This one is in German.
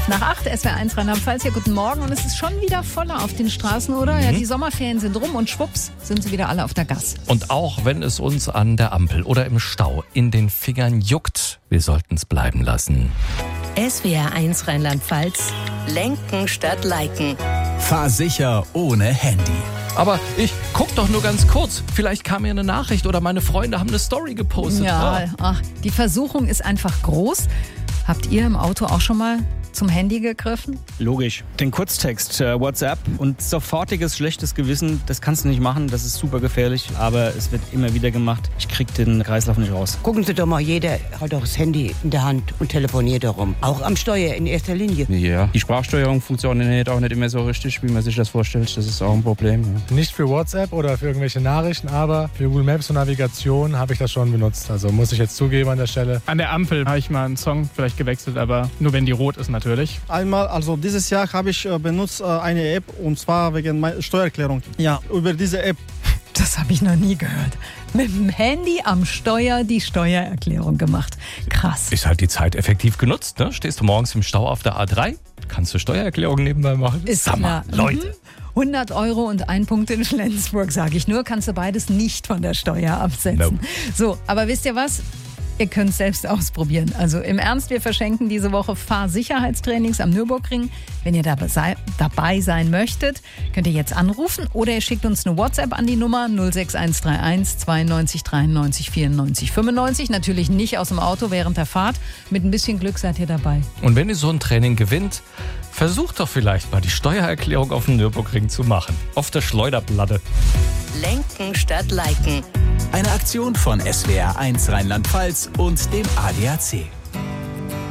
5:05. SWR1 Rheinland-Pfalz. Ja, guten Morgen. Und es ist schon wieder voller auf den Straßen, oder? Ja, die Sommerferien sind rum und schwupps sind sie wieder alle auf der Gas. Und auch wenn es uns an der Ampel oder im Stau in den Fingern juckt, wir sollten es bleiben lassen. SWR1 Rheinland-Pfalz. Lenken statt Liken. Fahr sicher ohne Handy. Aber ich guck doch nur ganz kurz. Vielleicht kam mir eine Nachricht oder meine Freunde haben eine Story gepostet. Ja, ach, die Versuchung ist einfach groß. Habt ihr im Auto auch schon mal zum Handy gegriffen? Logisch. Den Kurztext, WhatsApp und sofortiges schlechtes Gewissen, das kannst du nicht machen, das ist super gefährlich, aber es wird immer wieder gemacht. Ich krieg den Kreislauf nicht raus. Gucken Sie doch mal, jeder hat doch das Handy in der Hand und telefoniert darum. Auch am Steuer in erster Linie. Ja, die Sprachsteuerung funktioniert auch nicht immer so richtig, wie man sich das vorstellt. Das ist auch ein Problem. Ja. Nicht für WhatsApp oder für irgendwelche Nachrichten, aber für Google Maps und Navigation habe ich das schon benutzt. Also muss ich jetzt zugeben an der Stelle. An der Ampel habe ich mal einen Song vielleicht gewechselt, aber nur wenn die rot ist natürlich. Einmal, also dieses Jahr habe ich benutzt eine App und zwar wegen meiner Steuererklärung. Ja, über diese App. Das habe ich noch nie gehört. Mit dem Handy am Steuer die Steuererklärung gemacht. Krass. Ist halt die Zeit effektiv genutzt, ne? Stehst du morgens im Stau auf der A3, kannst du Steuererklärung nebenbei machen. Ist Sag mal, klar. Leute. 100 € und ein Punkt in Flensburg, sage ich nur. Kannst du beides nicht von der Steuer absetzen. No. So, aber wisst ihr was? Ihr könnt es selbst ausprobieren. Also im Ernst, wir verschenken diese Woche Fahrsicherheitstrainings am Nürburgring. Wenn ihr dabei sein möchtet, könnt ihr jetzt anrufen oder ihr schickt uns eine WhatsApp an die Nummer 06131 92 93 94 95. Natürlich nicht aus dem Auto während der Fahrt. Mit ein bisschen Glück seid ihr dabei. Und wenn ihr so ein Training gewinnt, versucht doch vielleicht mal die Steuererklärung auf dem Nürburgring zu machen. Auf der Schleuderplatte. Lenken statt Liken. Eine Aktion von SWR1 Rheinland-Pfalz und dem ADAC.